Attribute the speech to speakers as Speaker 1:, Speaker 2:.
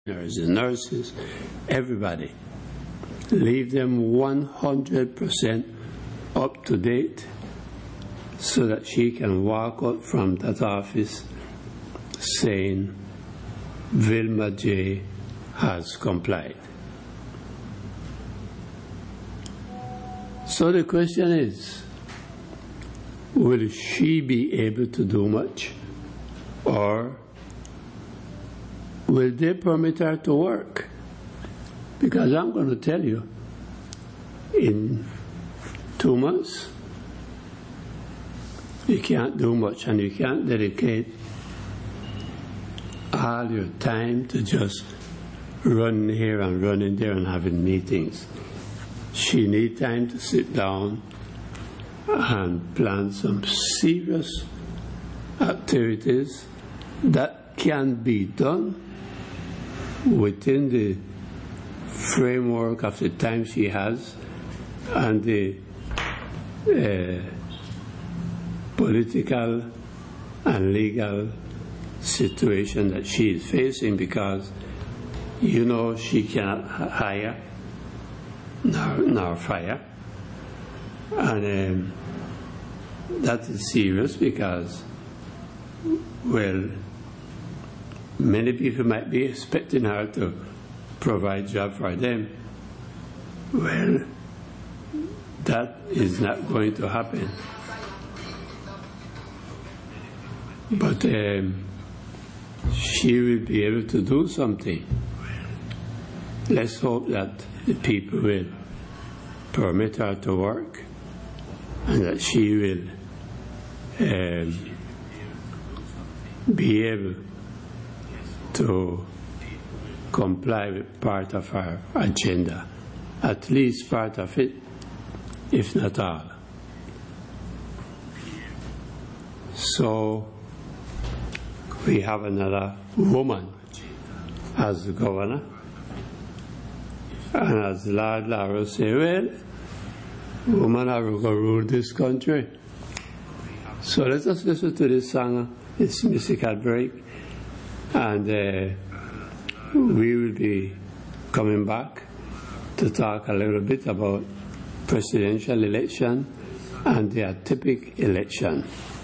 Speaker 1: the nurses, everybody. Leave them 100% up to date so that she can walk out from that office saying Vilma J. has complied. So the question is, will she be able to do much, or will they permit her to work? Because I'm going to tell you, in 2 months, you can't do much, and you can't dedicate all your time to just run here and running there and having meetings. She needs time to sit down and plan some serious activities that can be done within the framework of the time she has and the political and legal situation that she is facing, because you know she cannot hire nor fire, and that is serious because, well, many people might be expecting her to provide job for them. Well, that is not going to happen. But she will be able to do something. Let's hope that the people will permit her to work and that she will be able to comply with part of her agenda, at least part of it, if not all. So we have another woman as the governor, and as Lord Lauro say, well, women are going to rule this country. So let us listen to this song, this musical break, and we will be coming back to talk a little bit about presidential election and the atypical election.